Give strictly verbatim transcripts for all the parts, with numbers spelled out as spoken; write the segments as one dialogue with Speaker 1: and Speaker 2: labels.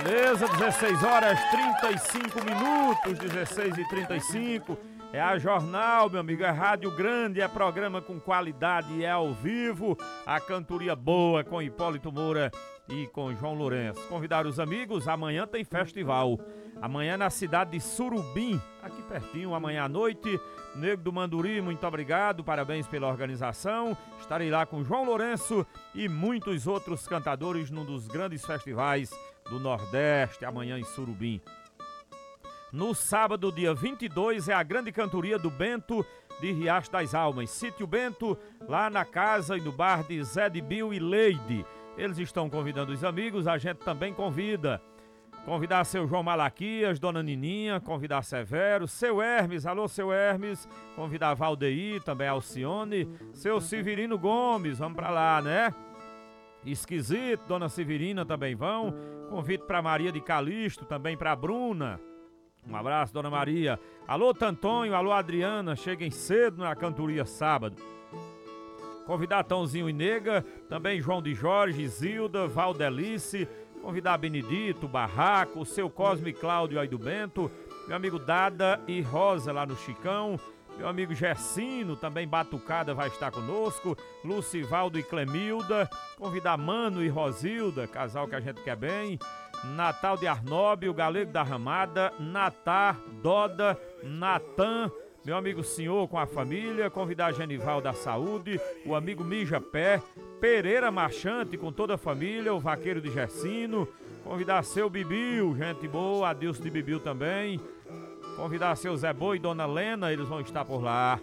Speaker 1: Beleza, dezesseis horas trinta e cinco minutos, dezesseis e trinta e cinco. É a Jornal, meu amigo, é rádio grande, é programa com qualidade, é ao vivo. A cantoria boa com Hipólito Moura e com João Lourenço. Convidar os amigos, amanhã tem festival. Amanhã na cidade de Surubim, aqui pertinho, amanhã à noite. Nego do Manduri, muito obrigado, parabéns pela organização. Estarei lá com João Lourenço e muitos outros cantadores num dos grandes festivais do Nordeste, amanhã em Surubim. No sábado, dia vinte e dois, é a grande cantoria do Bento de Riacho das Almas. Sítio Bento, lá na casa e no bar de Zé de Bill e Leide. Eles estão convidando os amigos, a gente também convida. Convidar seu João Malaquias, Dona Nininha, convidar Severo, seu Hermes, alô seu Hermes, convidar Valdeir, também Alcione, seu Severino Gomes, vamos pra lá, né? Esquisito, Dona Severina também vão. Convite pra Maria de Calixto, também pra Bruna. Um abraço, Dona Maria. Alô Tantonho, alô Adriana, cheguem cedo na cantoria sábado. Convidar Tãozinho e Nega, também João de Jorge, Zilda, Valdelice. Convidar Benedito, Barraco, o seu Cosme Cláudio aí do Bento, meu amigo Dada e Rosa lá no Chicão, meu amigo Gessino, também Batucada vai estar conosco, Lucivaldo e Clemilda, convidar Mano e Rosilda, casal que a gente quer bem, Natal de Arnóbio, o Galego da Ramada, Natá, Doda, Natan, meu amigo Senhor com a família, convidar Genival da Saúde, o amigo Mija Pé, Pereira Marchante com toda a família, o vaqueiro de Gessino, convidar seu Bibiu, gente boa, Adilson de Bibiu também, convidar seu Zé Boi e Dona Lena, eles vão estar por lá.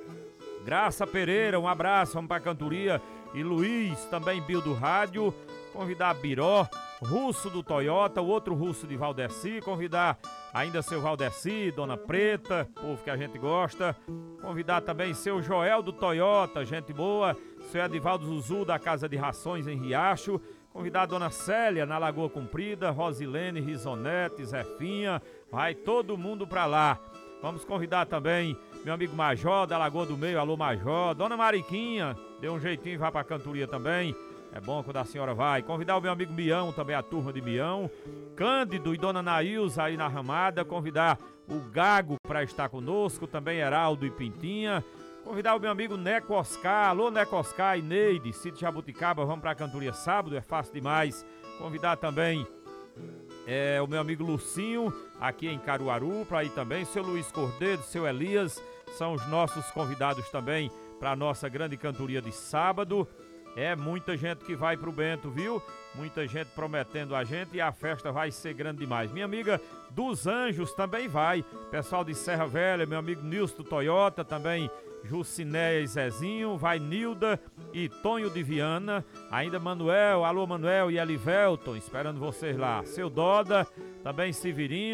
Speaker 1: Graça Pereira, um abraço, vamos pra cantoria, e Luiz, também Bill do Rádio, convidar Biró, Russo do Toyota, o outro Russo de Valdeci, convidar ainda seu Valdeci, Dona Preta, povo que a gente gosta. Convidar também seu Joel do Toyota, gente boa. Seu Edivaldo Zuzu da Casa de Rações em Riacho. Convidar a Dona Célia na Lagoa Comprida, Rosilene, Risonete, Zefinha. Vai todo mundo pra lá. Vamos convidar também meu amigo Major da Lagoa do Meio, alô Major. Dona Mariquinha, dê um jeitinho e vá pra cantoria também. É bom quando a senhora vai. Convidar o meu amigo Mião, também a turma de Mião. Cândido e Dona Nailza aí na Ramada. Convidar o Gago para estar conosco. Também Heraldo e Pintinha. Convidar o meu amigo Neco Oscar. Alô, Neco Oscar e Neide. Sítio Jabuticaba, vamos para a cantoria sábado. É fácil demais. Convidar também é, o meu amigo Lucinho, aqui em Caruaru, para ir também. Seu Luiz Cordeiro, seu Elias. São os nossos convidados também para a nossa grande cantoria de sábado. É muita gente que vai pro Bento, viu? Muita gente prometendo a gente e a festa vai ser grande demais. Minha amiga dos Anjos também vai. Pessoal de Serra Velha, meu amigo Nilson do Toyota, também Jucinéia e Zezinho, vai Nilda e Tonho de Viana. Ainda Manuel, alô Manuel e Elivelton, esperando vocês lá. Seu Doda, também Severino.